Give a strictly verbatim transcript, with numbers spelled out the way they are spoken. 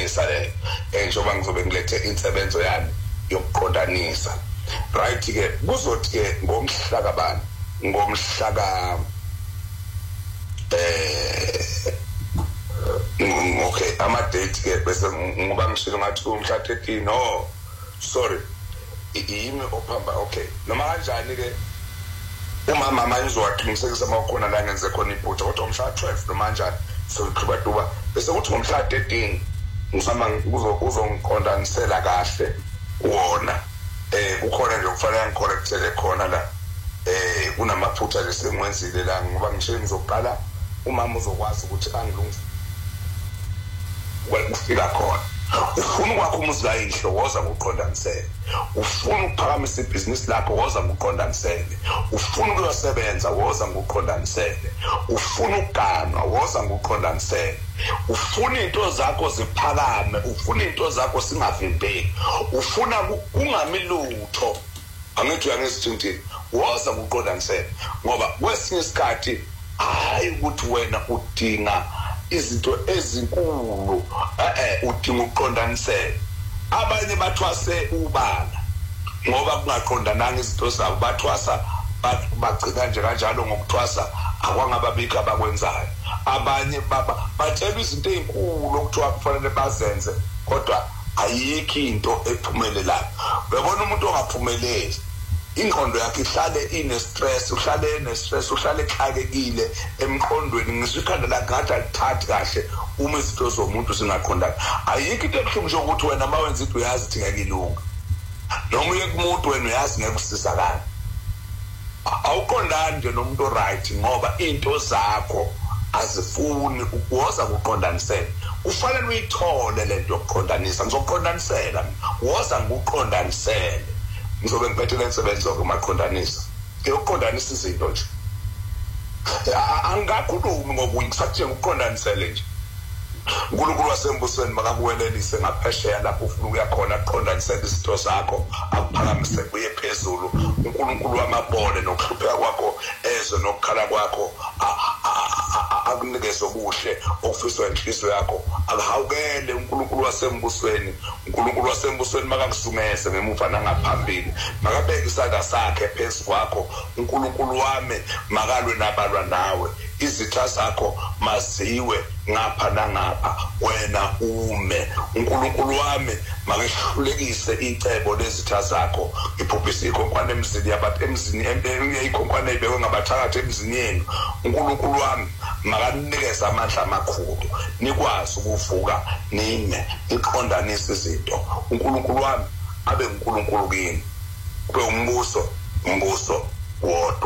yokuqondanisa le njengoba ngizobe ngilethe insebenzo yami yokuqondanisa. Right ke kuzothi ke ngomhla kabani ngomhla ka eh okay ama date ke bese ngoba ngishilo ngathi umhla thirteen no sorry yimi ophamba okay noma kanjani ke uma mama izowaqinisekisa mawukhona la ngenze khona iphutha kodwa umhla twelve noma kanjani so iqhuba duba bese kuthi ngomhla thirteen ngisama uzongiqondanisela kahle wona eh kukhona nje kufanele ngicorrectele khona la eh kunamaphutha lesengwenzile la ngoba ngisho ngizoqala umama uzokwazi ukuthi angilungise ufika khona ufuna ukwakha umuzi kayihlo woza ngokuqondanisela ufuna ukuphakamisa ibhizinisi lakho woza ngokuqondanisela ufuna ukuyosebenza woza ngokuqondanisela ufuna ukugana woza ngokuqondanisela ufuna into zakho ziphakame ufuna into zakho singavimbeki ufuna kungamilutho angithi uyangisithintini woza ngokuqondanisela ngoba kwesinye isikhathi hayi ukuthi wena udinga izinto ezinkulu eh udinga ukuqondanisela abanye bathwase ubala ngoba kungaqondananga izinto zabo bathwasa bagcina nje kanjalo ngokuthwasa akwangababika abakwenzayo abanye baba batshela izinto ezinkulu okuthiwa kufanele bazenze kodwa ayikho into ephumelelayo uyabona umuntu ongaphumeleli ingqondo yakhe ihlale ine stress uhlale ine stress uhlale exakekile emqondweni ngisikhanda la ngathi alithathi kahle uma izinto zomuntu zingaqondana ayikho into ebuhlungu nje ukuthi wena mawenza into uyazi ukuthi ngeke ilunga noma uye kumuntu wena uyazi ngeke usizakala awuqondani nje nomuntu right ngoba into zakho azifuni ukuwoza ukuqondanisela kufanele uyithole lento yokuqondanisa ngizokuqondanisela woza ngokuqondanisela ngizobe ngiphethe insebenzo yokumaqondanisa yokuqondanisa izinto nje angakhulumi ngoba ngisathi ukuqondanisela nje uNkulunkulu wasembusweni makakuwelelise ngaphesheya lapho ufuna ukuya khona aqondanisele izinto zakho akuphakamise kuye phezulu uNkulunkulu wamabone nokuhlupheka kwakho ezwe nokukhala kwakho akunikeze okuhle ofiswa inhliziyo yakho akuhawukele uNkulunkulu wasembusweni uNkulunkulu wasembusweni makakusumese ngemuva nangaphambili makabeke isandla sakhe phezu kwakho uNkulunkulu wami makalwe nabalwa nawe izitha zakho maziwe ngapha nangapha wena ume uNkulunkulu wami makehlulekise icebo lezitha zakho iphuphisa ikhonkwane emzini yabantu emzini emnye ikhonkwane ebekwe ngabathakathi emzini yenu uNkulunkulu wami makanikeze amandla amakhulu nikwazi ukuvuka nime iqondanise izinto uNkulunkulu wami abe uNkulunkulu kini kube umbuso umbuso wodwa.